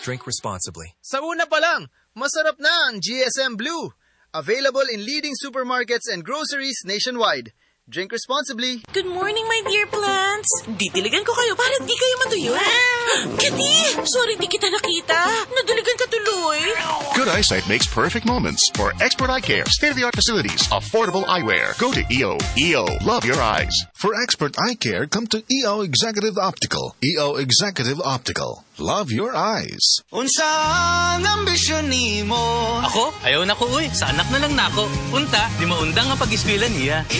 Drink responsibly. Sa una pa lang, masarap na ang GSM Blue. Available in leading supermarkets and groceries nationwide. Drink responsibly. Good morning, my dear plants. Didiligan ko kayo para di kayo matuyo. Kitty! Sorry, di kita nakita. Nadiligan ka tuloy. Good eyesight makes perfect moments. For expert eye care, state-of-the-art facilities, affordable eyewear. Go to EO. EO, love your eyes. For expert eye care, come to EO Executive Optical. EO Executive Optical. Love your eyes. Unsa ang ambisyon nimo? Ako? Ayaw na ko, uy. Sa anak na lang nako. Unta, di maundang ang pag-eskwela niya.